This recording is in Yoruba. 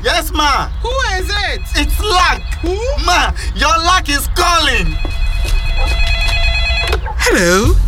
Yes, ma. Who is it? It's Luck. Who? Ma, your luck is calling. Hello.